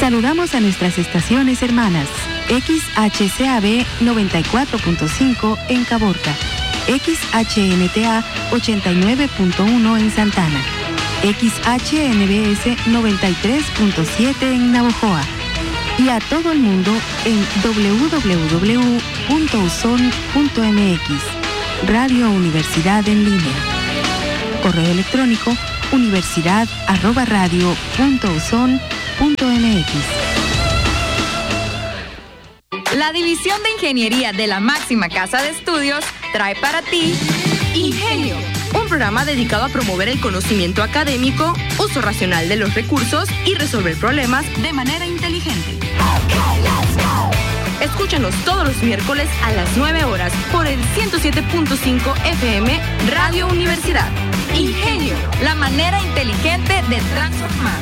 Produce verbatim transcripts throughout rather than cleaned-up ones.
Saludamos a nuestras estaciones hermanas. X H C A B noventa y cuatro punto cinco en Caborca, X H N T A ochenta y nueve punto uno en Santana, X H N B S noventa y tres punto siete en Navojoa y a todo el mundo en doble u doble u doble u punto uson punto m x. Radio Universidad en línea. Correo electrónico universidad arroba radio punto uson punto m x. La División de Ingeniería de la máxima casa de estudios trae para ti Ingenio, un programa dedicado a promover el conocimiento académico, uso racional de los recursos y resolver problemas de manera inteligente. Escúchanos todos los miércoles a las nueve horas por el ciento siete punto cinco F M Radio Universidad. Ingenio, la manera inteligente de transformar.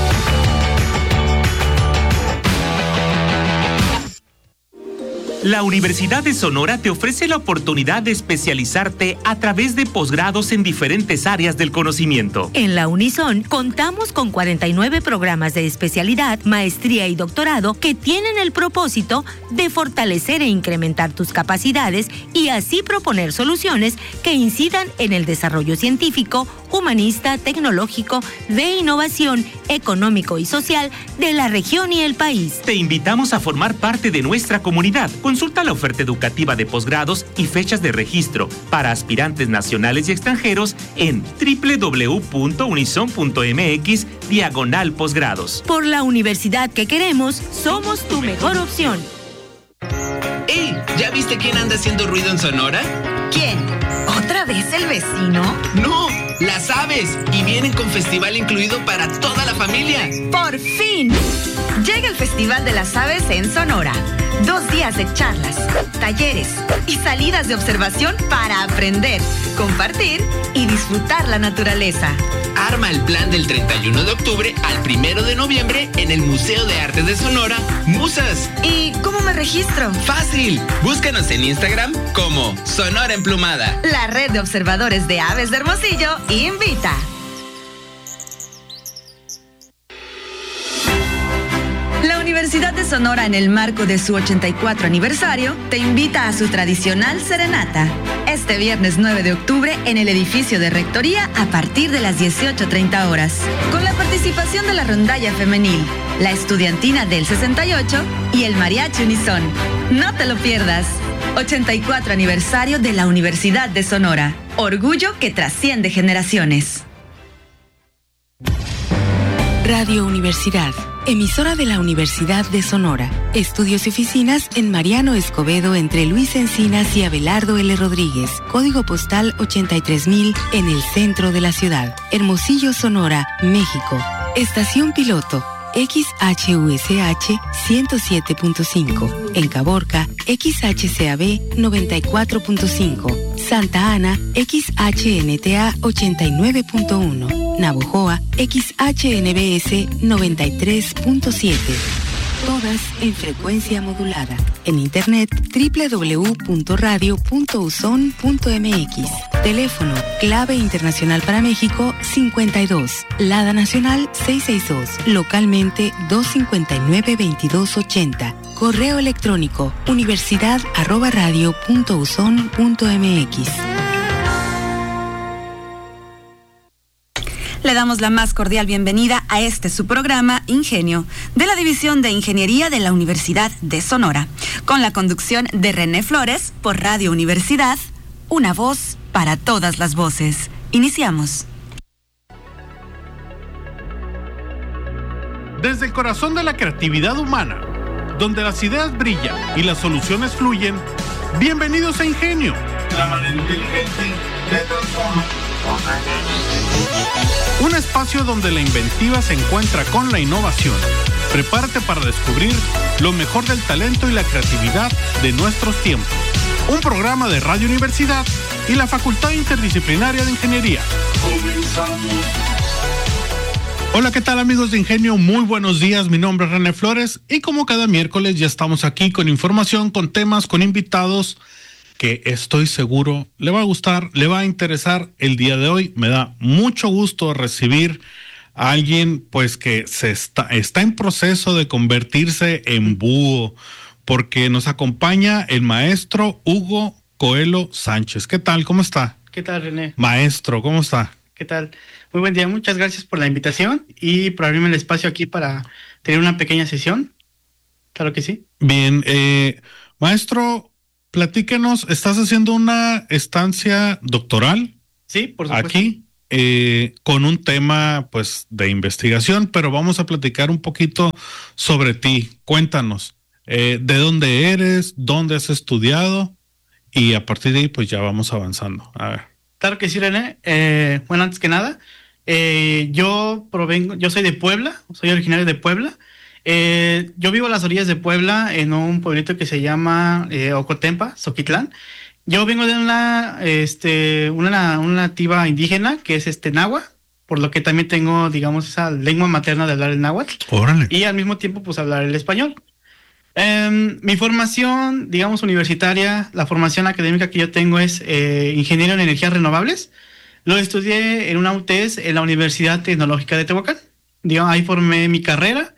La Universidad de Sonora te ofrece la oportunidad de especializarte a través de posgrados en diferentes áreas del conocimiento. En la Unison contamos con cuarenta y nueve programas de especialidad, maestría y doctorado que tienen el propósito de fortalecer e incrementar tus capacidades y así proponer soluciones que incidan en el desarrollo científico, humanista, tecnológico, de innovación, económico y social de la región y el país. Te invitamos a formar parte de nuestra comunidad. Consulta la oferta educativa de posgrados y fechas de registro para aspirantes nacionales y extranjeros en doble u doble u doble u punto unison punto m x diagonal posgrados. Por la universidad que queremos, somos tu mejor opción. ¡Ey! ¿Ya viste quién anda haciendo ruido en Sonora? ¿Quién? ¿Otra vez el vecino? ¡No! ¡Las aves! Y vienen con festival incluido para toda la familia. ¡Por fin! Llega el Festival de las Aves en Sonora. Dos días de charlas, talleres y salidas de observación para aprender, compartir y disfrutar la naturaleza. Arma el plan del treinta y uno de octubre al primero de noviembre en el Museo de Arte de Sonora, Musas. ¿Y cómo me registro? ¡Fácil! Búscanos en Instagram como Sonora Emplumada. La red de observadores de aves de Hermosillo invita. La Universidad de Sonora, en el marco de su ochenta y cuatro aniversario, te invita a su tradicional serenata. Este viernes nueve de octubre en el edificio de Rectoría a partir de las dieciocho treinta horas. Con la participación de la rondalla femenil, la estudiantina del sesenta y ocho y el mariachi Unison. No te lo pierdas. ochenta y cuatro aniversario de la Universidad de Sonora. Orgullo que trasciende generaciones. Radio Universidad, emisora de la Universidad de Sonora. Estudios y oficinas en Mariano Escobedo entre Luis Encinas y Abelardo L. Rodríguez. Código postal ochenta y tres mil en el centro de la ciudad. Hermosillo, Sonora, México. Estación piloto X H U S H ciento siete punto cinco. En Caborca, X H C A B noventa y cuatro punto cinco. Santa Ana, X H N T A ochenta y nueve punto uno. Navojoa, X H N B S noventa y tres punto siete. Todas en frecuencia modulada. En internet, doble u doble u doble u punto radio punto uson punto m x. Teléfono, clave internacional para México cincuenta y dos. Lada nacional seiscientos sesenta y dos. Localmente doscientos cincuenta y nueve veintidós ochenta. Correo electrónico, universidad arroba radio punto uson punto m x. Le damos la más cordial bienvenida a este su programa Ingenio, de la División de Ingeniería de la Universidad de Sonora, con la conducción de René Flores por Radio Universidad, una voz para todas las voces. Iniciamos. Desde el corazón de la creatividad humana, donde las ideas brillan y las soluciones fluyen, bienvenidos a Ingenio, la manera inteligente de transformar. Un espacio donde la inventiva se encuentra con la innovación. Prepárate para descubrir lo mejor del talento y la creatividad de nuestros tiempos. Un programa de Radio Universidad y la Facultad Interdisciplinaria de Ingeniería. Comenzamos. Hola, ¿qué tal, amigos de Ingenio? Muy buenos días, mi nombre es René Flores y como cada miércoles ya estamos aquí con información, con temas, con invitados que estoy seguro le va a gustar, le va a interesar el día de hoy. Me da mucho gusto recibir alguien pues que se está, está en proceso de convertirse en búho, porque nos acompaña el maestro Hugo Coelho Sánchez. ¿Qué tal? ¿Cómo está? ¿Qué tal, René? Maestro, ¿cómo está? ¿Qué tal? Muy buen día, muchas gracias por la invitación y por abrirme el espacio aquí para tener una pequeña sesión. Claro que sí. Bien, eh, maestro, platíquenos, ¿estás haciendo una estancia doctoral? Sí, por supuesto. Aquí, eh, con un tema pues de investigación, pero vamos a platicar un poquito sobre ti. Cuéntanos, eh, ¿de dónde eres? ¿Dónde has estudiado? Y a partir de ahí pues ya vamos avanzando. A ver. Claro que sí, René. Eh, bueno, antes que nada, eh, yo provengo, yo soy de Puebla, soy originario de Puebla. Eh, yo vivo a las orillas de Puebla, en un pueblito que se llama eh, Ocotempa, Zoquitlán. Yo vengo de una, este, una, una nativa indígena que es este náhuatl, por lo que también tengo, digamos, esa lengua materna de hablar el náhuatl. Órale. Y al mismo tiempo, pues, hablar el español. Eh, mi formación, digamos, universitaria, la formación académica que yo tengo es eh, ingeniero en energías renovables. Lo estudié en una U T E S en la Universidad Tecnológica de Tehuacán. Digamos, ahí formé mi carrera.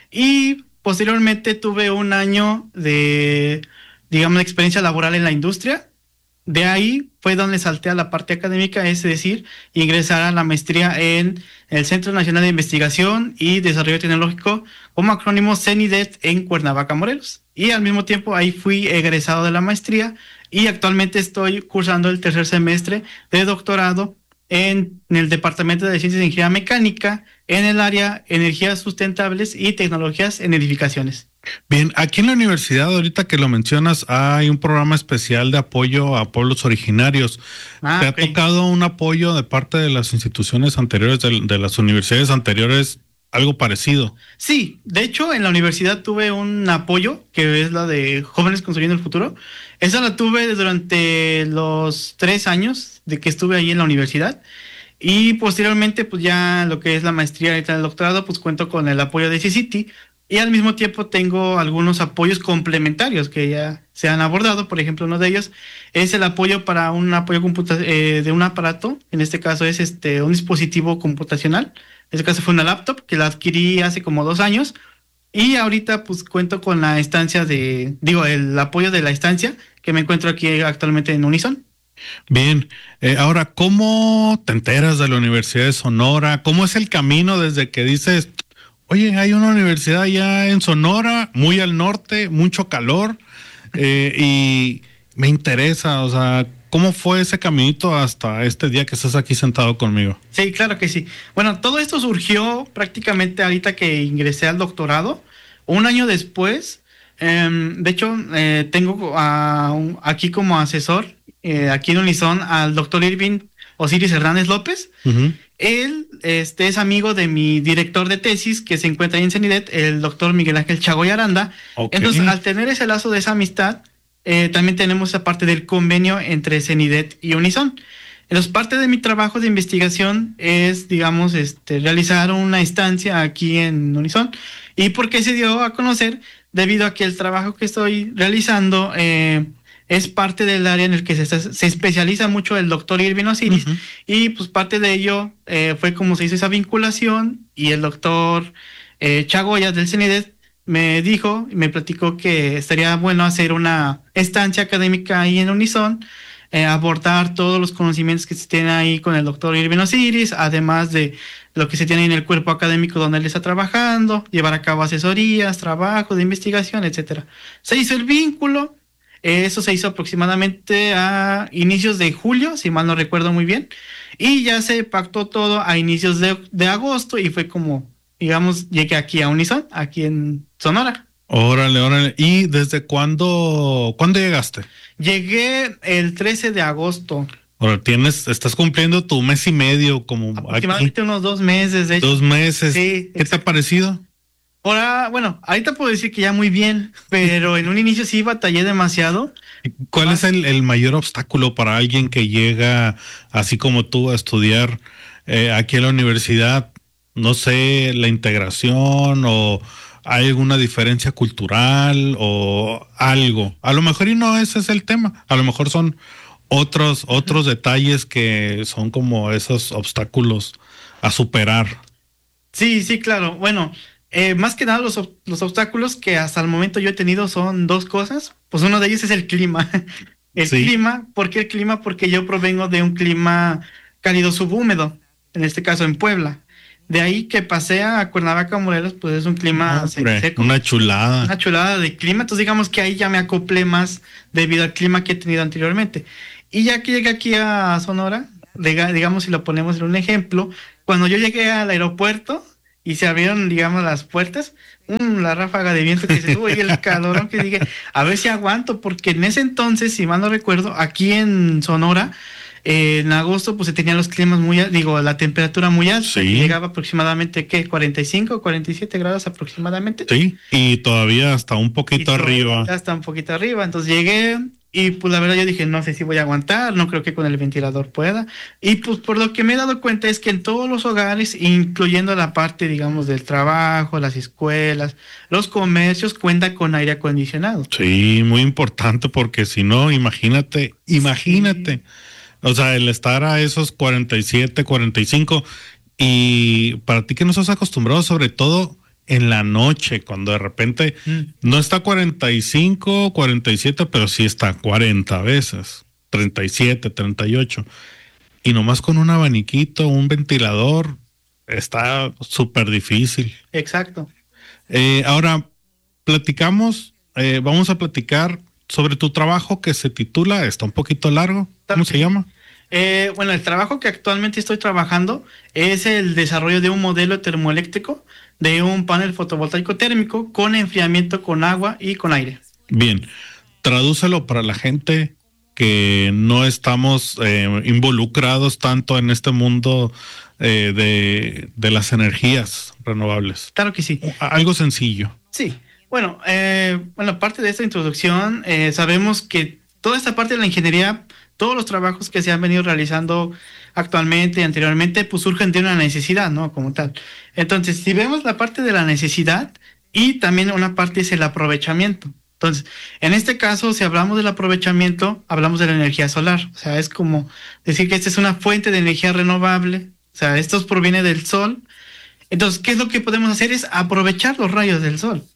Y posteriormente tuve un año de, digamos, de experiencia laboral en la industria. De ahí fue donde salté a la parte académica, es decir, ingresar a la maestría en el Centro Nacional de Investigación y Desarrollo Tecnológico, como acrónimo CENIDET, en Cuernavaca, Morelos. Y al mismo tiempo ahí fui egresado de la maestría y actualmente estoy cursando el tercer semestre de doctorado en, en el Departamento de Ciencias de Ingeniería Mecánica, en el área energías sustentables y tecnologías en edificaciones. Bien, aquí en la universidad, ahorita que lo mencionas, hay un programa especial de apoyo a pueblos originarios. Ah, ¿Te okay. ha tocado un apoyo de parte de las instituciones anteriores, de, de las universidades anteriores, algo parecido? Sí, de hecho en la universidad tuve un apoyo que es la de Jóvenes Construyendo el Futuro. Esa la tuve durante los tres años de que estuve ahí en la universidad. Y posteriormente, pues ya lo que es la maestría y el doctorado, pues cuento con el apoyo de C I C I T I. Y al mismo tiempo tengo algunos apoyos complementarios que ya se han abordado. Por ejemplo, uno de ellos es el apoyo para un apoyo computa- eh, de un aparato. En este caso es este un dispositivo computacional. En este caso fue una laptop que la adquirí hace como dos años. Y ahorita pues cuento con la estancia de, digo, el apoyo de la estancia que me encuentro aquí actualmente en Unison. Bien, eh, ahora, ¿cómo te enteras de la Universidad de Sonora? ¿Cómo es el camino desde que dices, oye, hay una universidad allá en Sonora, muy al norte, mucho calor, eh, y me interesa, o sea, ¿cómo fue ese caminito hasta este día que estás aquí sentado conmigo? Sí, claro que sí. Bueno, todo esto surgió prácticamente ahorita que ingresé al doctorado, un año después. Eh, de hecho, eh, tengo a, un, aquí como asesor, eh, aquí en Unison, al doctor Irving Osiris Hernández López. Uh-huh. Él este, es amigo de mi director de tesis, que se encuentra ahí en CENIDET, el doctor Miguel Ángel Chagoy Aranda. Okay. Entonces, al tener ese lazo de esa amistad, eh, también tenemos esa parte del convenio entre CENIDET y Unison. Entonces, parte de mi trabajo de investigación es, digamos, este, realizar una estancia aquí en Unison. ¿Y por qué se dio a conocer? Debido a que el trabajo que estoy realizando eh, es parte del área en el que se, se especializa mucho el doctor Irving Osiris. Uh-huh. Y pues parte de ello eh, fue como se hizo esa vinculación, y el doctor eh, Chagoya del CENIDET me dijo, me platicó que estaría bueno hacer una estancia académica ahí en Unison, eh, abordar todos los conocimientos que se tienen ahí con el doctor Irving Osiris, además de lo que se tiene en el cuerpo académico donde él está trabajando, llevar a cabo asesorías, trabajo de investigación, etcétera. Se hizo el vínculo, eh, eso se hizo aproximadamente a inicios de julio, si mal no recuerdo muy bien, y ya se pactó todo a inicios de, de agosto, y fue como, digamos, llegué aquí a Unison, aquí en Sonora. Órale, órale. ¿Y desde cuándo, cuándo llegaste? Llegué el trece de agosto. Ahora tienes, estás cumpliendo tu mes y medio como aproximadamente aquí. Unos dos meses, de hecho. Dos meses. Sí. ¿Qué te ha parecido? Ahora, bueno, ahorita puedo decir que ya muy bien, pero en un inicio sí batallé demasiado. ¿Cuál Más... es el, el mayor obstáculo para alguien que llega, así como tú, a estudiar eh, aquí en la universidad? No sé, la integración, o hay alguna diferencia cultural o algo. A lo mejor y no ese es el tema. A lo mejor son otros otros detalles que son como esos obstáculos a superar. Sí, sí, claro. Bueno, eh, más que nada los, los obstáculos que hasta el momento yo he tenido son dos cosas. Pues uno de ellos es el clima. El sí. clima, ¿por qué el clima? Porque yo provengo de un clima cálido subhúmedo, en este caso en Puebla. De ahí que pasé a Cuernavaca, Morelos, pues es un clima Hombre, seco. Una chulada. Una chulada de clima. Entonces digamos que ahí ya me acoplé más debido al clima que he tenido anteriormente. Y ya que llegué aquí a Sonora, digamos si lo ponemos en un ejemplo, cuando yo llegué al aeropuerto y se abrieron, digamos, las puertas, um, la ráfaga de viento que se tuvo y el calorón que dije, a ver si aguanto, porque en ese entonces, si mal no recuerdo, aquí en Sonora, Eh, en agosto pues se tenían los climas muy, digo, la temperatura muy alta, sí. Llegaba aproximadamente, ¿qué? cuarenta y cinco, cuarenta y siete grados aproximadamente. Sí, y todavía hasta un poquito y arriba. Hasta un poquito arriba, entonces llegué y pues la verdad yo dije, no sé si voy a aguantar, no creo que con el ventilador pueda. Y pues por lo que me he dado cuenta es que en todos los hogares, incluyendo la parte, digamos, del trabajo, las escuelas, los comercios, cuenta con aire acondicionado. Sí, muy importante porque si no, imagínate, imagínate. Sí. O sea, el estar a esos cuarenta y siete, cuarenta y cinco, y para ti que no estás acostumbrado, sobre todo en la noche, cuando de repente mm. no está cuarenta y cinco, cuarenta y siete, pero sí está cuarenta veces, treinta y siete, treinta y ocho, y nomás con un abaniquito, un ventilador, está súper difícil. Exacto. Eh, ahora, platicamos, eh, vamos a platicar sobre tu trabajo que se titula, está un poquito largo, ¿cómo se llama? Eh, bueno, el trabajo que actualmente estoy trabajando es el desarrollo de un modelo termoeléctrico de un panel fotovoltaico térmico con enfriamiento con agua y con aire. Bien, tradúcelo para la gente que no estamos eh, involucrados tanto en este mundo eh, de, de las energías renovables. Claro que sí. Algo sencillo. Sí. Bueno, eh, bueno, aparte de esta introducción, eh, sabemos que toda esta parte de la ingeniería, todos los trabajos que se han venido realizando actualmente y anteriormente, pues surgen de una necesidad, ¿no? Como tal. Entonces, si vemos la parte de la necesidad y también una parte es el aprovechamiento. Entonces, en este caso, si hablamos del aprovechamiento, hablamos de la energía solar. O sea, es como decir que esta es una fuente de energía renovable. O sea, esto proviene del sol. Entonces, ¿qué es lo que podemos hacer? Es aprovechar los rayos del sol.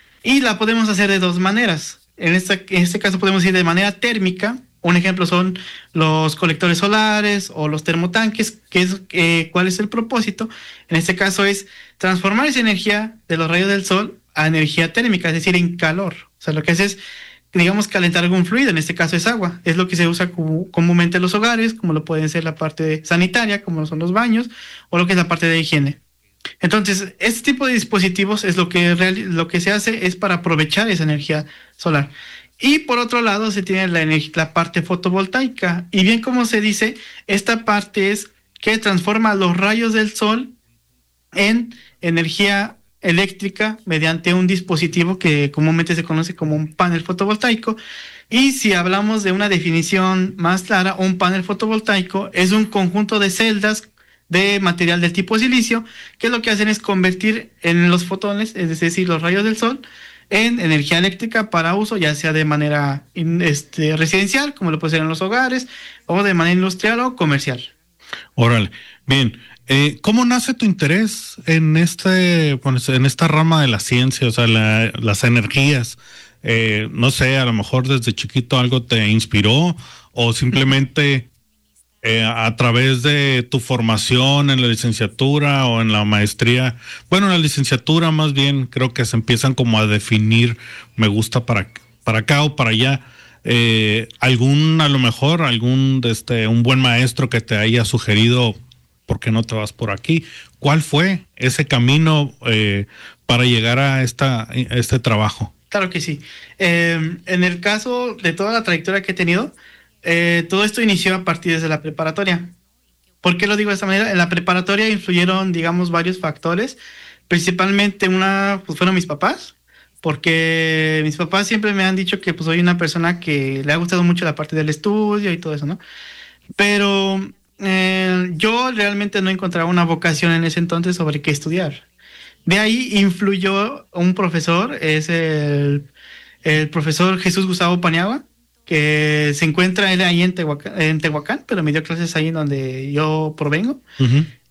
Y la podemos hacer de dos maneras. En, esta, en este caso podemos ir de manera térmica. Un ejemplo son los colectores solares o los termotanques. Que es, eh, ¿cuál es el propósito? En este caso es transformar esa energía de los rayos del sol a energía térmica, es decir, en calor. O sea, lo que hace es, digamos, calentar algún fluido. En este caso es agua. Es lo que se usa como, comúnmente en los hogares, como lo pueden ser la parte sanitaria, como son los baños, o lo que es la parte de higiene. Entonces, este tipo de dispositivos es lo que, real, lo que se hace es para aprovechar esa energía solar. Y por otro lado se tiene la, la parte fotovoltaica. Y bien como se dice, esta parte es que transforma los rayos del sol en energía eléctrica mediante un dispositivo que comúnmente se conoce como un panel fotovoltaico. Y si hablamos de una definición más clara, un panel fotovoltaico es un conjunto de celdas de material del tipo silicio, que lo que hacen es convertir en los fotones, es decir, los rayos del sol, en energía eléctrica para uso, ya sea de manera este, residencial, como lo puede ser en los hogares, o de manera industrial o comercial. Órale, bien. Eh, ¿Cómo nace tu interés en este, en esta rama de la ciencia, o sea, la, las energías? Eh, no sé, a lo mejor desde chiquito algo te inspiró o simplemente Eh, a través de tu formación en la licenciatura o en la maestría, bueno, en la licenciatura más bien, creo que se empiezan como a definir, me gusta para, para acá o para allá, eh, algún, a lo mejor, algún, este, un buen maestro que te haya sugerido, ¿por qué no te vas por aquí? ¿Cuál fue ese camino eh, para llegar a, esta, a este trabajo? Claro que sí. Eh, en el caso de toda la trayectoria que he tenido, Eh, todo esto inició a partir desde la preparatoria. ¿Por qué lo digo de esta manera? En la preparatoria influyeron, digamos, varios factores. Principalmente una, pues fueron mis papás, porque mis papás siempre me han dicho que pues soy una persona que le ha gustado mucho la parte del estudio y todo eso, ¿no? Pero eh, yo realmente no encontraba una vocación en ese entonces sobre qué estudiar. De ahí influyó un profesor, es el, el profesor Jesús Gustavo Paniagua, que se encuentra él ahí en Tehuacán, en Tehuacán, pero me dio clases ahí en donde yo provengo. Uh-huh.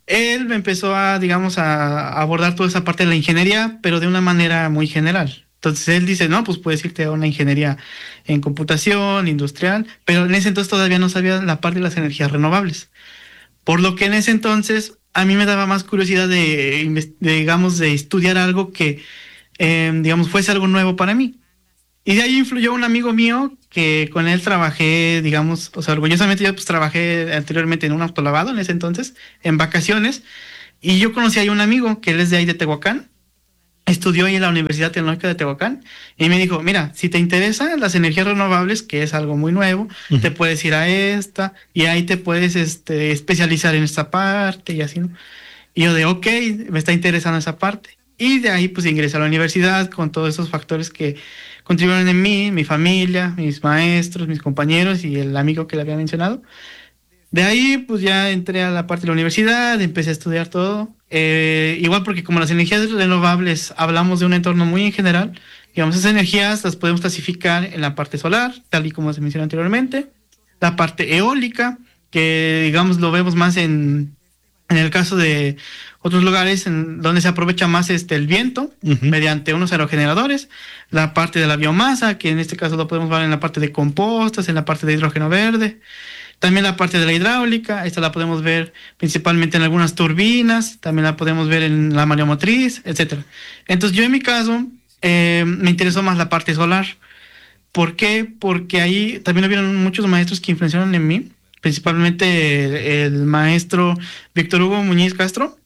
él me empezó a, digamos, a abordar toda esa parte de la ingeniería, pero de una manera muy general. Entonces él dice, no, pues puedes irte a una ingeniería en computación, industrial, pero en ese entonces todavía no sabía la parte de las energías renovables. Por lo que en ese entonces a mí me daba más curiosidad de, de digamos, de estudiar algo que, eh, digamos, fuese algo nuevo para mí. Y de ahí influyó un amigo mío que con él trabajé, digamos, o sea, orgullosamente yo pues trabajé anteriormente en un autolavado en ese entonces, en vacaciones, y yo conocí ahí un amigo que él es de ahí de Tehuacán, estudió ahí en la Universidad Tecnológica de Tehuacán, y me dijo, mira, si te interesan las energías renovables, que es algo muy nuevo, uh-huh. te puedes ir a esta, y ahí te puedes este, especializar en esta parte, y así, ¿no? Y yo de, ok, me está interesando esa parte. Y de ahí pues ingresé a la universidad con todos esos factores que contribuyeron en mí, mi familia, mis maestros, mis compañeros y el amigo que le había mencionado. De ahí pues ya entré a la parte de la universidad, empecé a estudiar todo. Eh, igual porque como las energías renovables hablamos de un entorno muy en general, digamos, esas energías las podemos clasificar en la parte solar, tal y como se mencionó anteriormente, la parte eólica, que digamos lo vemos más en, en el caso de otros lugares en donde se aprovecha más este el viento, uh-huh. mediante unos aerogeneradores, la parte de la biomasa, que en este caso lo podemos ver en la parte de compostas, en la parte de hidrógeno verde, también la parte de la hidráulica, esta la podemos ver principalmente en algunas turbinas, también la podemos ver en la mareomotriz, etcétera. Entonces yo en mi caso eh, me interesó más la parte solar. ¿Por qué? Porque ahí también hubieron muchos maestros que influenciaron en mí, principalmente el, el maestro Víctor Hugo Muñiz Castro.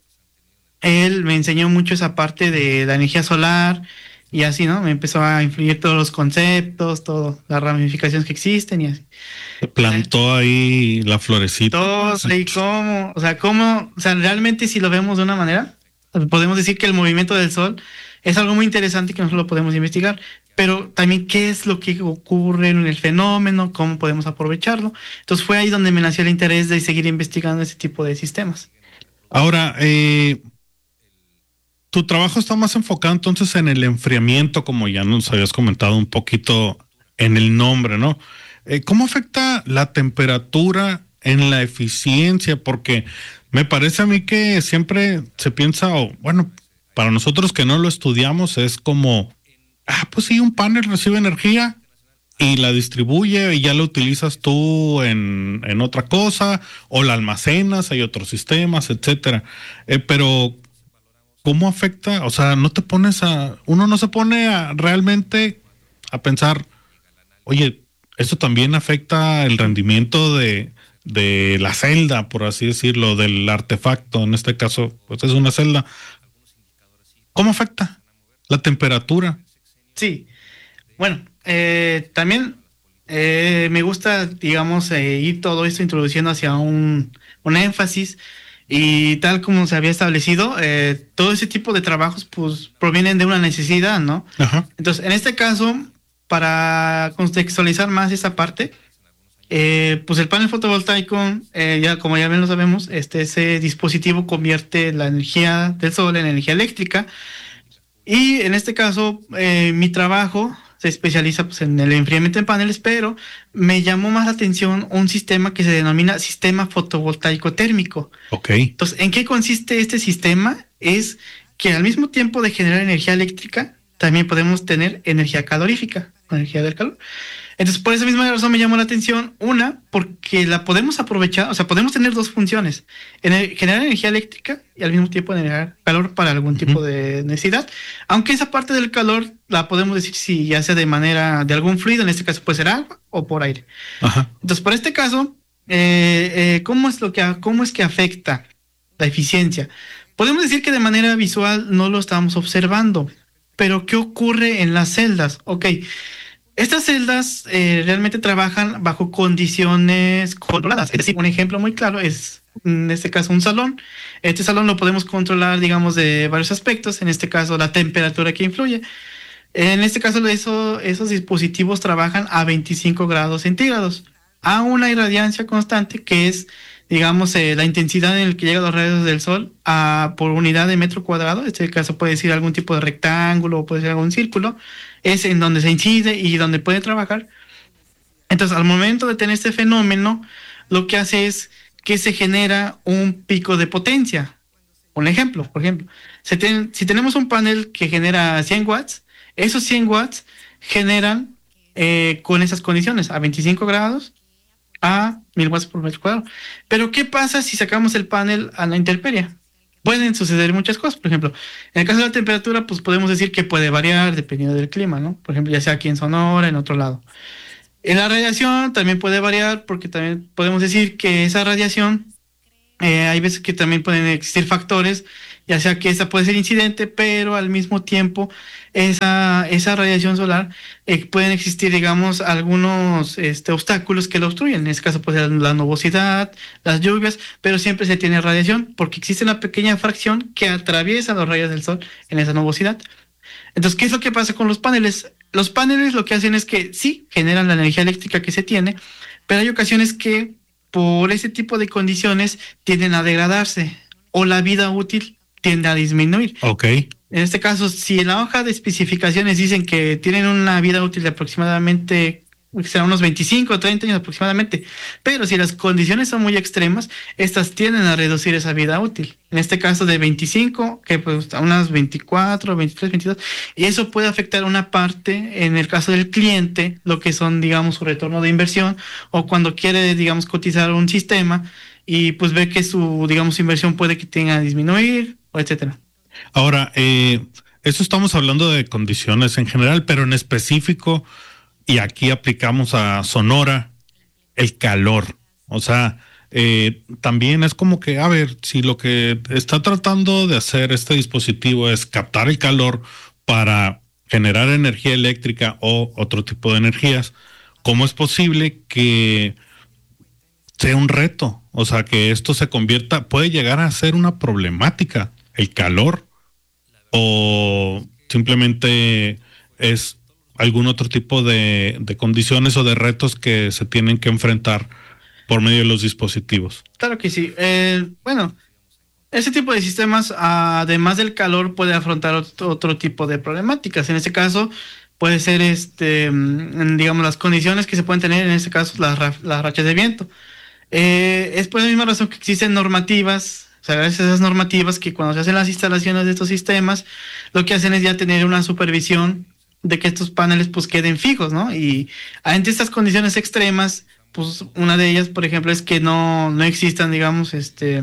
Él me enseñó mucho esa parte de la energía solar y así, ¿no? Me empezó a influir todos los conceptos, todas las ramificaciones que existen y así. Se plantó ahí la florecita. Todos ahí cómo, o sea, cómo, o sea, realmente si lo vemos de una manera, podemos decir que el movimiento del Sol es algo muy interesante que nosotros lo podemos investigar, pero también qué es lo que ocurre en el fenómeno, cómo podemos aprovecharlo. Entonces fue ahí donde me nació el interés de seguir investigando ese tipo de sistemas. Ahora, eh... tu trabajo está más enfocado entonces en el enfriamiento, como ya nos habías comentado un poquito en el nombre, ¿no? Eh, ¿Cómo afecta la temperatura en la eficiencia? Porque me parece a mí que siempre se piensa, o bueno, para nosotros que no lo estudiamos es como, ah, pues sí, un panel recibe energía y la distribuye y ya la utilizas tú en, en otra cosa, o la almacenas, hay otros sistemas, etcétera. Eh, pero ¿cómo afecta? O sea, no te pones a, uno no se pone a realmente a pensar, oye, esto también afecta el rendimiento de, de la celda, por así decirlo, del artefacto, en este caso, pues es una celda. ¿Cómo afecta la temperatura? Sí, bueno, eh, también eh, me gusta, digamos, eh, ir todo esto introduciendo hacia un, un énfasis. Y tal como se había establecido, eh, todo ese tipo de trabajos pues provienen de una necesidad, ¿no? Ajá. Entonces, en este caso, para contextualizar más esa parte, eh, pues el panel fotovoltaico, eh, ya como ya bien lo sabemos, este ese dispositivo convierte la energía del sol en energía eléctrica. Y en este caso, eh, mi trabajo se especializa pues, en el enfriamiento en paneles, pero me llamó más la atención un sistema que se denomina sistema fotovoltaico térmico. Ok. Entonces, ¿en qué consiste este sistema? Es que al mismo tiempo de generar energía eléctrica, también podemos tener energía calorífica, energía del calor. Entonces, por esa misma razón me llamó la atención, una, porque la podemos aprovechar, o sea, podemos tener dos funciones, ener- generar energía eléctrica y al mismo tiempo generar calor para algún uh-huh. tipo de necesidad, aunque esa parte del calor la podemos decir si ya sea de manera, de algún fluido, en este caso puede ser agua o por aire. Ajá. Entonces, por este caso, eh, eh, ¿cómo es lo que, cómo es que afecta la eficiencia? Podemos decir que de manera visual no lo estamos observando, pero ¿qué ocurre en las celdas? Ok, estas celdas eh, realmente trabajan bajo condiciones controladas. Es decir, un ejemplo muy claro es, en este caso, un salón. Este salón lo podemos controlar, digamos, de varios aspectos. En este caso, la temperatura que influye. En este caso, eso, esos dispositivos trabajan a veinticinco grados centígrados, a una irradiancia constante que es, digamos, eh, la intensidad en la que llegan los rayos del sol a, por unidad de metro cuadrado. En este caso puede ser algún tipo de rectángulo o puede ser algún círculo. Es en donde se incide y donde puede trabajar. Entonces, al momento de tener este fenómeno, lo que hace es que se genera un pico de potencia. Un ejemplo, por ejemplo, si, ten, si tenemos un panel que genera cien watts, esos cien watts generan eh, con esas condiciones, a veinticinco grados, a mil watts por metro cuadrado. Pero ¿qué pasa si sacamos el panel a la intemperie? Pueden suceder muchas cosas. Por ejemplo, en el caso de la temperatura, pues podemos decir que puede variar dependiendo del clima, ¿no? Por ejemplo, ya sea aquí en Sonora, en otro lado. En la radiación también puede variar, porque también podemos decir que esa radiación, eh, hay veces que también pueden existir factores, ya sea que esa puede ser incidente, pero al mismo tiempo esa, esa radiación solar eh, pueden existir, digamos, algunos este, obstáculos que lo obstruyen. En este caso puede ser la nubosidad, las lluvias, pero siempre se tiene radiación porque existe una pequeña fracción que atraviesa los rayos del sol en esa nubosidad. Entonces, ¿qué es lo que pasa con los paneles? Los paneles lo que hacen es que sí, generan la energía eléctrica que se tiene, pero hay ocasiones que por ese tipo de condiciones tienden a degradarse o la vida útil tiende a disminuir. Ok. En este caso, si en la hoja de especificaciones dicen que tienen una vida útil de aproximadamente, será unos veinticinco o treinta años aproximadamente, pero si las condiciones son muy extremas, estas tienden a reducir esa vida útil. En este caso de veinticinco, que pues a unas veinticuatro, veintitrés, veintidós, y eso puede afectar una parte, en el caso del cliente, lo que son, digamos, su retorno de inversión, o cuando quiere, digamos, cotizar un sistema, y pues ve que su, digamos, inversión puede que tenga que disminuir, o etcétera. Ahora, eh, eso estamos hablando de condiciones en general, pero en específico, y aquí aplicamos a Sonora, el calor. O sea, eh, también es como que, a ver, si lo que está tratando de hacer este dispositivo es captar el calor para generar energía eléctrica o otro tipo de energías, ¿cómo es posible que sea un reto? O sea, que esto se convierta, puede llegar a ser una problemática, el calor, o simplemente es algún otro tipo de, de condiciones o de retos que se tienen que enfrentar por medio de los dispositivos. Claro que sí. Eh, bueno, ese tipo de sistemas, además del calor, puede afrontar otro, otro tipo de problemáticas. En este caso, puede ser, este, digamos, las condiciones que se pueden tener, en este caso, las, las rachas de viento. Eh, es por la misma razón que existen normativas. O sea, gracias a esas normativas que cuando se hacen las instalaciones de estos sistemas, lo que hacen es ya tener una supervisión de que estos paneles pues queden fijos, ¿no? Y ante estas condiciones extremas, pues una de ellas, por ejemplo, es que no, no existan, digamos, este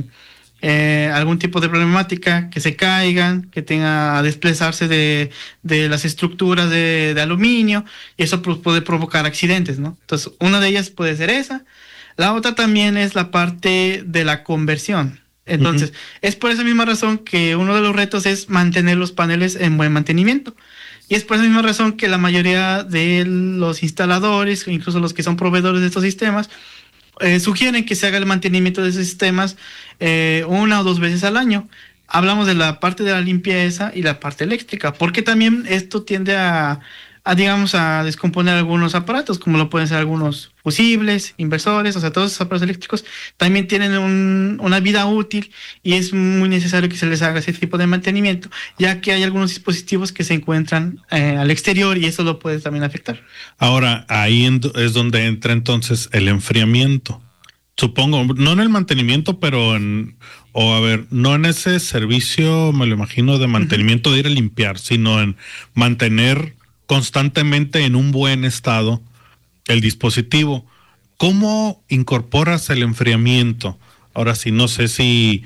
eh, algún tipo de problemática, que se caigan, que tenga a desplazarse de, de las estructuras de, de aluminio, y eso pues, puede provocar accidentes, ¿no? Entonces, una de ellas puede ser esa. La otra también es la parte de la conversión. Entonces, uh-huh. es por esa misma razón que uno de los retos es mantener los paneles en buen mantenimiento. Y es por esa misma razón que la mayoría de los instaladores, incluso los que son proveedores de estos sistemas, eh, sugieren que se haga el mantenimiento de esos sistemas eh, una o dos veces al año. Hablamos de la parte de la limpieza y la parte eléctrica, porque también esto tiende a, a digamos, a descomponer algunos aparatos, como lo pueden ser algunos fusibles, inversores, o sea, todos esos aparatos eléctricos también tienen un, una vida útil y es muy necesario que se les haga ese tipo de mantenimiento, ya que hay algunos dispositivos que se encuentran eh, al exterior y eso lo puede también afectar. Ahora, ahí es donde entra entonces el enfriamiento. Supongo, no en el mantenimiento, pero en, o a ver, no en ese servicio, me lo imagino, de mantenimiento, uh-huh. de ir a limpiar, sino en mantener constantemente en un buen estado el dispositivo. ¿Cómo incorporas el enfriamiento? Ahora sí, no sé si,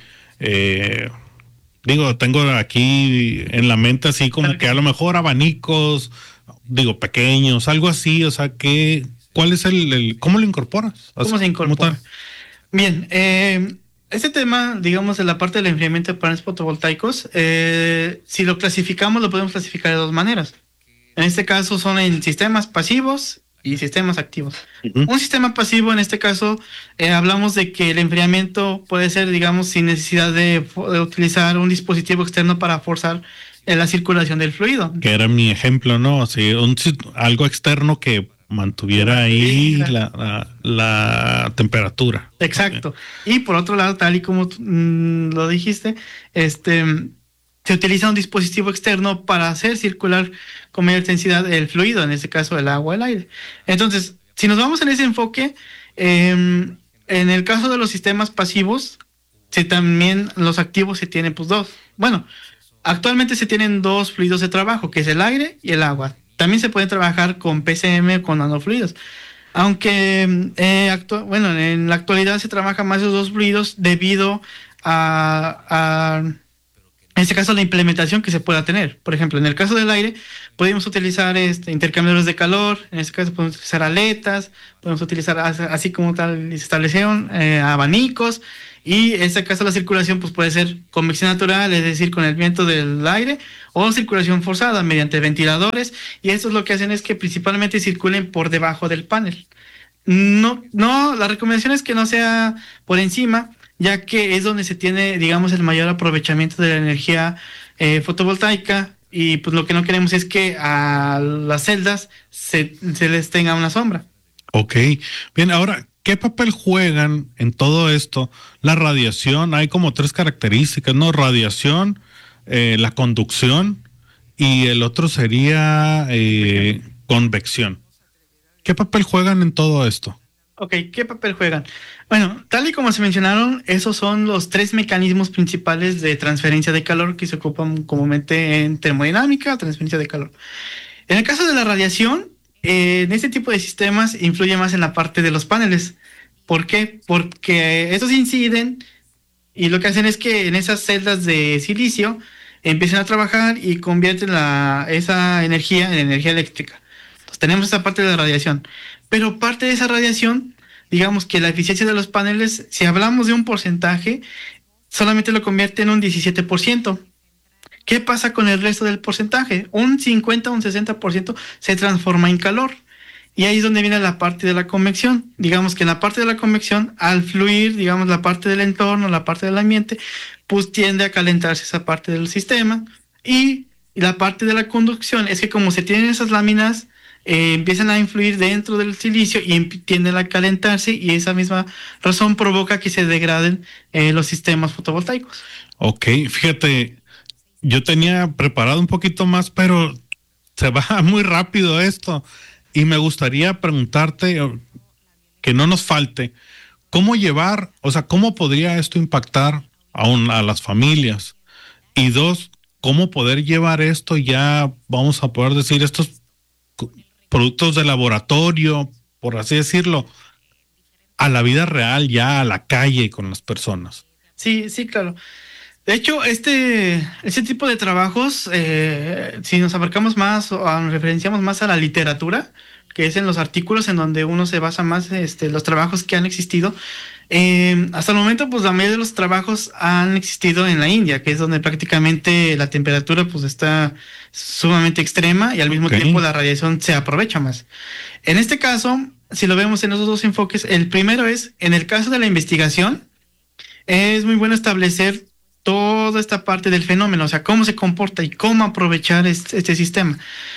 eh, digo, tengo aquí en la mente así como que a lo mejor abanicos, digo, pequeños, algo así, o sea, que, ¿cuál es el, el cómo lo incorporas? ¿Cómo se incorpora? Bien, eh, este tema, digamos, de la parte del enfriamiento de paneles fotovoltaicos, eh, si lo clasificamos, lo podemos clasificar de dos maneras. En este caso son en sistemas pasivos y sistemas activos. Uh-huh. Un sistema pasivo, en este caso, eh, hablamos de que el enfriamiento puede ser, digamos, sin necesidad de, de utilizar un dispositivo externo para forzar eh, la circulación del fluido. Que era mi ejemplo, ¿no? Sí, un, algo externo que mantuviera ahí la, la, la temperatura. Exacto. Okay. Y por otro lado, tal y como mmm, lo dijiste, este... se utiliza un dispositivo externo para hacer circular con mayor intensidad el fluido, en este caso el agua o el aire. Entonces, si nos vamos en ese enfoque, eh, en el caso de los sistemas pasivos, se también los activos se tienen pues dos. Bueno, actualmente se tienen dos fluidos de trabajo, que es el aire y el agua. También se puede trabajar con P C M o con nanofluidos. Aunque, eh, actu- bueno, en la actualidad se trabaja más esos dos fluidos debido a, a, en este caso, la implementación que se pueda tener. Por ejemplo, en el caso del aire, podemos utilizar este, intercambiadores de calor, en este caso podemos utilizar aletas, podemos utilizar, así como tal se establecieron, eh, abanicos, y en este caso la circulación pues puede ser convección natural, es decir, con el viento del aire, o circulación forzada mediante ventiladores, y esto es lo que hacen es que principalmente circulen por debajo del panel. No, no, la recomendación es que no sea por encima, ya que es donde se tiene, digamos, el mayor aprovechamiento de la energía eh, fotovoltaica, y pues lo que no queremos es que a las celdas se, se les tenga una sombra. Ok, bien, ahora, ¿qué papel juegan en todo esto la radiación? Hay como tres características, ¿no? Radiación, eh, la conducción, y el otro sería eh, convección. ¿Qué papel juegan en todo esto? Ok, ¿qué papel juegan? Bueno, tal y como se mencionaron, esos son los tres mecanismos principales de transferencia de calor que se ocupan comúnmente en termodinámica, transferencia de calor. En el caso de la radiación, eh, en este tipo de sistemas influye más en la parte de los paneles. ¿Por qué? Porque estos inciden y lo que hacen es que en esas celdas de silicio empiezan a trabajar y convierten la, esa energía en energía eléctrica. Entonces tenemos esta parte de la radiación. Pero parte de esa radiación, digamos que la eficiencia de los paneles, si hablamos de un porcentaje, solamente lo convierte en un diecisiete por ciento. ¿Qué pasa con el resto del porcentaje? Un cincuenta o un sesenta por ciento se transforma en calor. Y ahí es donde viene la parte de la convección. Digamos que en la parte de la convección, al fluir, digamos, la parte del entorno, la parte del ambiente, pues tiende a calentarse esa parte del sistema. Y la parte de la conducción es que como se tienen esas láminas, eh, empiezan a influir dentro del silicio y tienden a calentarse, y esa misma razón provoca que se degraden eh, los sistemas fotovoltaicos. Ok, fíjate, yo tenía preparado un poquito más, pero se va muy rápido esto. Y me gustaría preguntarte, que no nos falte, ¿cómo llevar, o sea, cómo podría esto impactar a, un, a las familias? Y dos, ¿cómo poder llevar esto ya, vamos a poder decir, estos productos de laboratorio, por así decirlo, a la vida real, ya a la calle con las personas? Sí, sí, claro. De hecho, este, este tipo de trabajos, eh, si nos abarcamos más o nos referenciamos más a la literatura, que es en los artículos en donde uno se basa más, este, los trabajos que han existido, eh, hasta el momento, pues la mayoría de los trabajos han existido en la India, que es donde prácticamente la temperatura pues está sumamente extrema y al mismo okay. tiempo la radiación se aprovecha más. En este caso, si lo vemos en esos dos enfoques, el primero es, en el caso de la investigación, es muy bueno establecer toda esta parte del fenómeno, o sea, cómo se comporta y cómo aprovechar este, este sistema.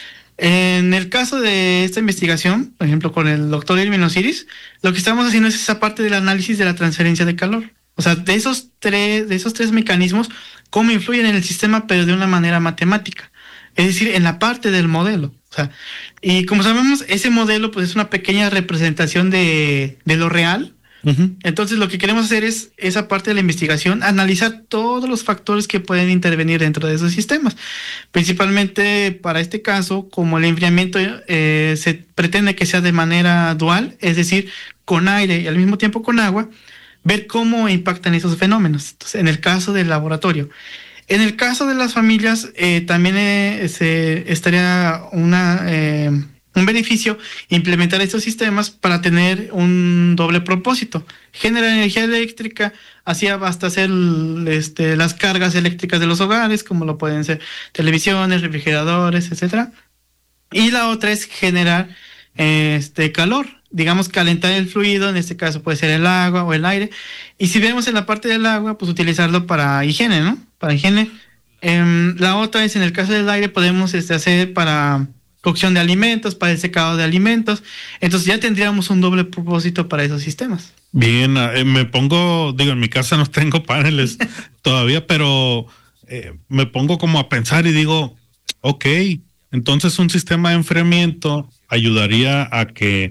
En el caso de esta investigación, por ejemplo, con el doctor Irving Osiris, lo que estamos haciendo es esa parte del análisis de la transferencia de calor. O sea, de esos tres, de esos tres mecanismos, cómo influyen en el sistema, pero de una manera matemática. Es decir, en la parte del modelo. O sea, y como sabemos, ese modelo pues es una pequeña representación de, de lo real. Uh-huh. Entonces lo que queremos hacer es esa parte de la investigación, analizar todos los factores que pueden intervenir dentro de esos sistemas. Principalmente para este caso, como el enfriamiento eh, se pretende que sea de manera dual, es decir, con aire y al mismo tiempo con agua, ver cómo impactan esos fenómenos. Entonces, en el caso del laboratorio. En el caso de las familias, eh, también eh, se estaría una... Eh, un beneficio implementar estos sistemas para tener un doble propósito: generar energía eléctrica, así basta hacer este, las cargas eléctricas de los hogares, como lo pueden ser televisiones, refrigeradores, etcétera. Y la otra es generar este calor, digamos, calentar el fluido, en este caso puede ser el agua o el aire. Y si vemos en la parte del agua, pues utilizarlo para higiene, ¿no? Para higiene. Eh, la otra es, en el caso del aire, podemos este, hacer para cocción de alimentos, para el secado de alimentos. Entonces ya tendríamos un doble propósito para esos sistemas. Bien, eh, me pongo, digo, en mi casa no tengo paneles todavía, pero eh, me pongo como a pensar y digo, ok, entonces un sistema de enfriamiento ayudaría a que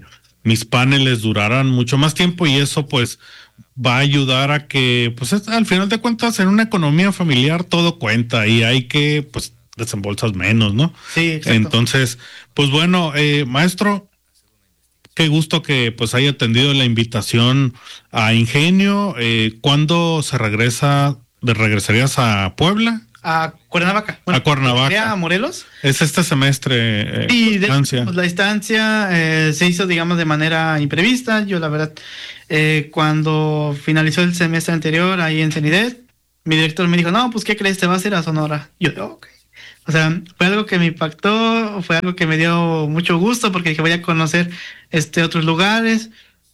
mis paneles duraran mucho más tiempo y eso pues va a ayudar a que, pues al final de cuentas, en una economía familiar todo cuenta y hay que, pues, desembolsas menos, ¿no? Sí, exacto. Entonces, pues bueno, eh, maestro, qué gusto que pues haya atendido la invitación a Ingenio. Eh, ¿Cuándo se regresa, de regresarías a Puebla? A Cuernavaca. Bueno, a Cuernavaca. A Morelos. Es este semestre. Eh, y de hecho, pues, la estancia eh, se hizo, digamos, de manera imprevista. Yo, la verdad, eh, cuando finalizó el semestre anterior ahí en CENIDET, mi director me dijo, no, pues, ¿qué crees? Te vas a ir a Sonora. Yo, ok. O sea, fue algo que me impactó, fue algo que me dio mucho gusto porque dije, voy a conocer este, otros lugares.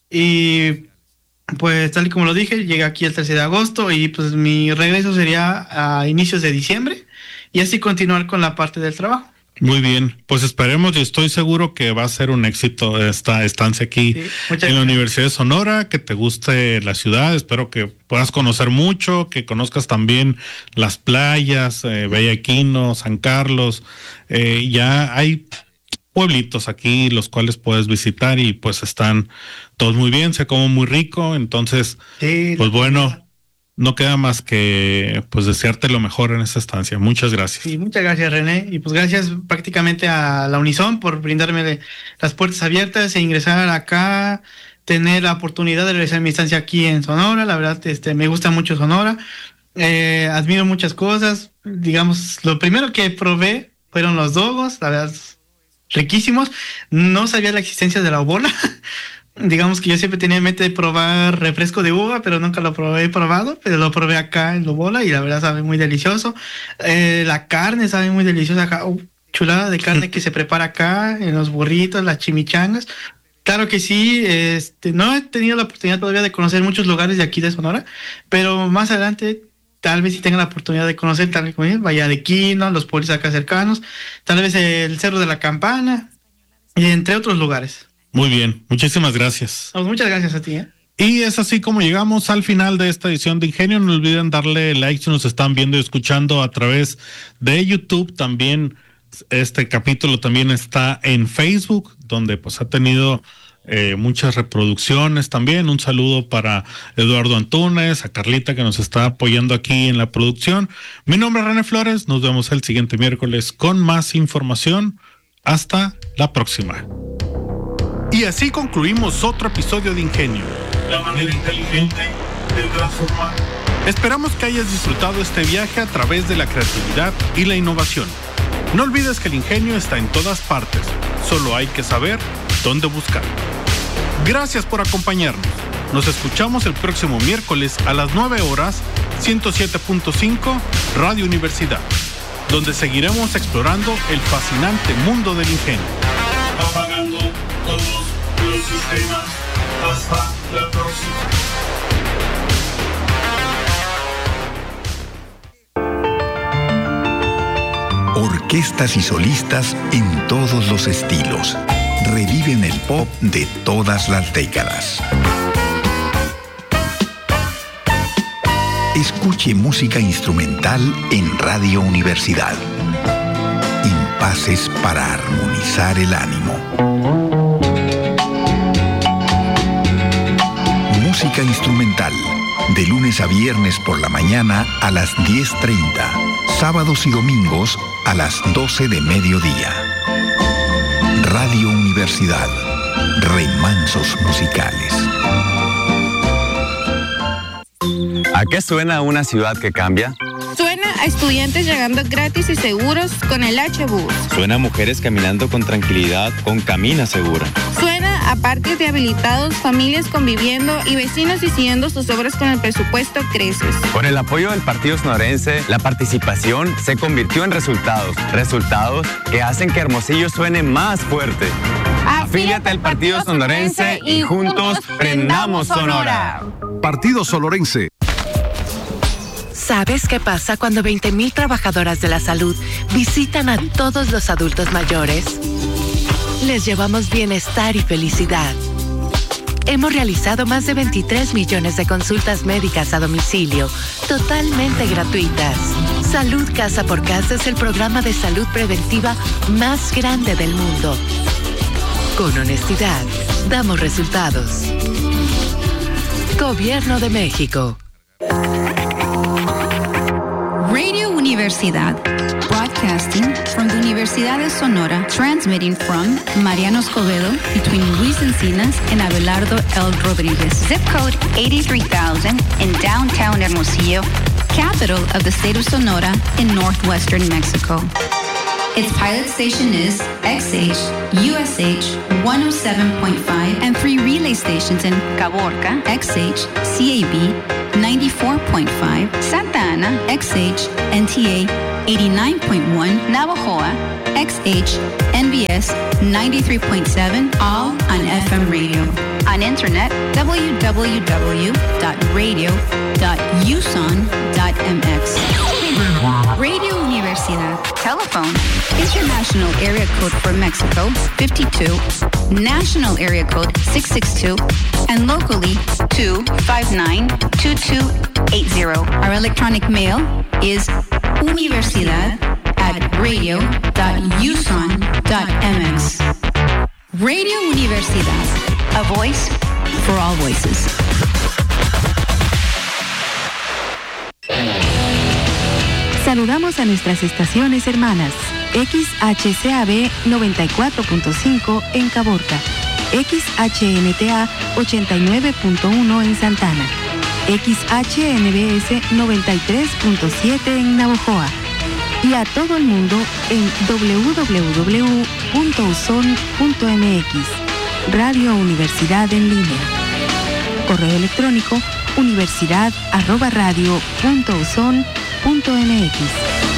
Y pues tal y como lo dije, llegué aquí el trece de agosto y pues mi regreso sería a inicios de diciembre y así continuar con la parte del trabajo. Muy bien, pues esperemos y estoy seguro que va a ser un éxito esta estancia aquí sí, en la Universidad de Sonora, que te guste la ciudad, espero que puedas conocer mucho, que conozcas también las playas, eh, Bellaquino, San Carlos, eh, ya hay pueblitos aquí los cuales puedes visitar y pues están todos muy bien, se come muy rico, entonces sí, pues bueno, no queda más que pues desearte lo mejor en esta estancia. Muchas gracias. Sí, muchas gracias, René, y pues gracias prácticamente a la Unison por brindarme las puertas abiertas e ingresar acá, tener la oportunidad de realizar mi estancia aquí en Sonora. La verdad, este, me gusta mucho Sonora, eh, admiro muchas cosas, digamos, lo primero que probé fueron los dogos, la verdad, riquísimos. No sabía la existencia de la bola. Digamos que yo siempre tenía en mente de probar refresco de uva, pero nunca lo probé probado, pero lo probé acá en Lobola y la verdad sabe muy delicioso. Eh, la carne sabe muy deliciosa acá, uh, chulada de carne que se prepara acá en los burritos, las chimichangas. Claro que sí, este, no he tenido la oportunidad todavía de conocer muchos lugares de aquí de Sonora, pero más adelante tal vez si tenga la oportunidad de conocer, tal como Bellaquino, los pueblos acá cercanos, tal vez el Cerro de la Campana y entre otros lugares. Muy bien, muchísimas gracias. Pues muchas gracias a ti. ¿eh? Y es así como llegamos al final de esta edición de Ingenio. No olviden darle like si nos están viendo y escuchando a través de YouTube. También este capítulo también está en Facebook, donde pues ha tenido eh, muchas reproducciones también. Un saludo para Eduardo Antunes, a Carlita que nos está apoyando aquí en la producción. Mi nombre es René Flores. Nos vemos el siguiente miércoles con más información. Hasta la próxima. Y así concluimos otro episodio de Ingenio, la manera inteligente de transformar. Esperamos que hayas disfrutado este viaje a través de la creatividad y la innovación. No olvides que el ingenio está en todas partes, solo hay que saber dónde buscar. Gracias por acompañarnos. Nos escuchamos el próximo miércoles a las nueve horas, ciento siete punto cinco Radio Universidad, donde seguiremos explorando el fascinante mundo del ingenio. Apagando todos los sistemas. Hasta la próxima. Orquestas y solistas en todos los estilos. Reviven el pop de todas las décadas. Escuche música instrumental en Radio Universidad. Impases para armonizar el ánimo. Música instrumental, de lunes a viernes por la mañana a las diez treinta, sábados y domingos a las doce de mediodía. Radio Universidad, remansos musicales. ¿A qué suena una ciudad que cambia? Suena a estudiantes llegando gratis y seguros con el H-Bus. Suena a mujeres caminando con tranquilidad con Camina Segura. Suena a parques de habilitados, familias conviviendo y vecinos decidiendo sus obras con el presupuesto Creces. Con el apoyo del Partido Sonorense, la participación se convirtió en resultados. Resultados que hacen que Hermosillo suene más fuerte. Afíliate al Partido Sonorense y juntos prendamos Sonora. Partido Sonorense. ¿Sabes qué pasa cuando veinte mil trabajadoras de la salud visitan a todos los adultos mayores? Les llevamos bienestar y felicidad. Hemos realizado más de veintitrés millones de consultas médicas a domicilio, totalmente gratuitas. Salud Casa por Casa es el programa de salud preventiva más grande del mundo. Con honestidad, Damos resultados. Gobierno de México. Radio Universidad. Broadcasting from the Universidad de Sonora, transmitting from Mariano Escobedo between Luis Encinas and Abelardo L. Rodriguez. Zip code eighty-three thousand in downtown Hermosillo, capital of the state of Sonora in northwestern Mexico. Its pilot station is X H, U S H one oh seven point five, and three relay stations in Caborca, X H, C A B ninety-four point five, Santa Ana, X H, N T A eighty-nine point one, Navajoa, X H, N B S ninety-three point seven, all on F M radio. On internet, w w w dot radio dot u s o n dot m x. Radio Universidad. Telephone. International area code for Mexico, fifty-two. National area code, six six two. And locally, two five nine, two two eight zero. Our electronic mail is universidad at radio dot u s o n dot m x. Radio Universidad. A voice for all voices. Saludamos a nuestras estaciones hermanas. X H C A B noventa y cuatro punto cinco en Caborca, X H N T A ochenta y nueve punto uno en Santana, X H N B S noventa y tres punto siete en Navojoa y a todo el mundo en w w w punto u s o n punto m x. Radio Universidad en línea. Correo electrónico universidad arroba radio punto u s o n punto m x.